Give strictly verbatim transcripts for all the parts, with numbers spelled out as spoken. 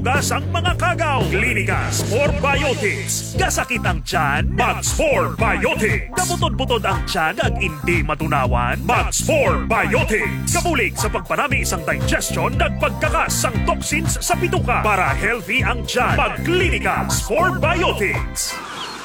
malugas ang mga kagaw. Clinicas for Biotics. Kasakit ang tiyan, Max for Biotics. Kabutod-butod ang tiyan ag hindi matunawan, Max for Biotics. Kabulig sa pagpanami isang digestion nagpagkakas ang toxins sa bituka para healthy ang tiyan. Mag-Clinicas for Biotics.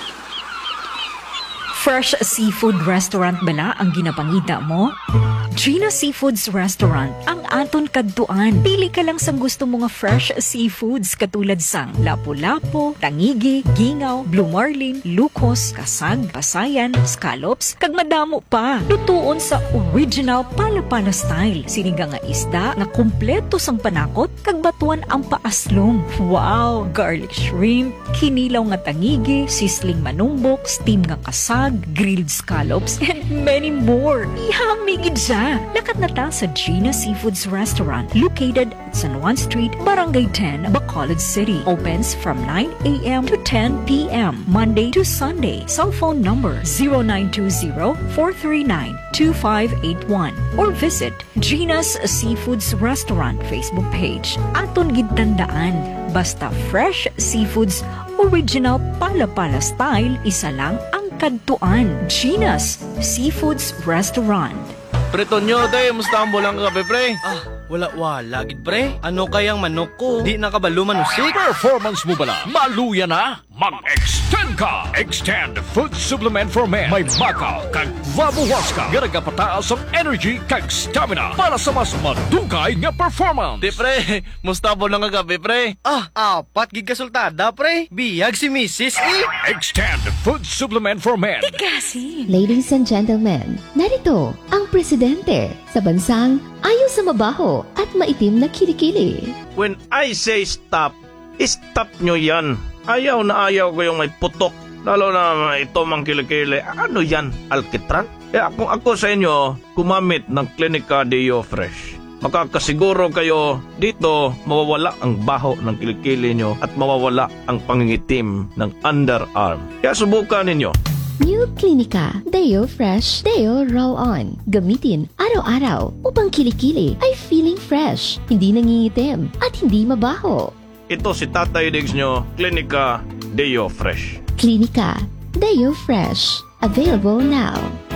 Fresh seafood restaurant bala ang ginapangita mo? Gina Seafoods Restaurant ang aton kadtuan. Pili ka lang sa gusto mga fresh seafoods katulad sang lapu-lapu, tangigi, gingaw, blue marlin, lukos, kasag, pasayan, scallops, kag madamo pa. Lutuon sa original pala-pala style. Sinigang nga isda nga kumpleto sang panakot kag batuan ang paaslong. Wow! Garlic shrimp, kinilaw nga tangigi, sisling manumbok, steam nga kasag, grilled scallops, and many more. Yummy gid siya. Lakat na ta sa Gina Seafoods Restaurant located at San Juan Street, Barangay ten, Bacolod City. Opens from nine a.m. to ten p.m. Monday to Sunday. Cell phone number zero nine two zero, four three nine, two five eight one or visit Gina's Seafoods Restaurant Facebook page. Aton gid tandaan, basta fresh seafoods, original pala-pala style, isa lang ang kadtuan. Gina's Seafoods Restaurant. Pre Tonyo, day, musta ang bulang kape, pre? Ah, wala-wala, gid pre. Ano kayang manok ko? Di nakabalo manusik. Performance mo bala? Maluya na? Mag-extend ka! Extend Food Supplement for Men. May bakaw kag vabuwas ka. Garaga pataas ang energy kag stamina para sa mas madugay nga performance. Di, pre, musta ang bulang kape, pre? Ah, apat gid kasultada, pre. Biyag si Missus eh. Extend Food Supplement for Men. Kasi Ladies and gentlemen, narito ang presidente sa bansang ayaw sa mabaho at maitim na kilikili. When I say stop, stop nyo yan. Ayaw na ayaw ko yung may putok. Lalo na ito mang kilikili. Ano yan? Alkitran? Kaya kung ako sa inyo, kumamit ng Clinica Deo Fresh. Makakasiguro kayo dito mawawala ang baho ng kilikili nyo at mawawala ang pangingitim ng underarm. Kaya subukan ninyo. New Clinica Deo Fresh Deo Roll-On. Gamitin araw-araw upang kilikili ay feeling fresh, hindi nangingitim at hindi mabaho. Ito si Tatay Diggs nyo, Clinica Deo Fresh. Clinica Deo Fresh. Available now.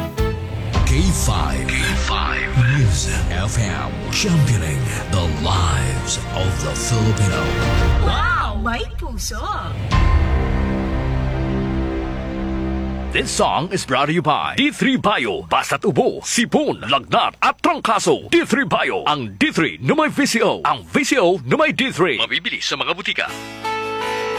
K five. K five. Music F M. Championing the lives of the Filipino. wow, may puso. This song is brought to you by D three Bio. Basta't ubo, sipon, lagnat at trangkaso. D three Bio. Ang D three na may V C O. Ang V C O na may D three. Mabibili sa mga butika.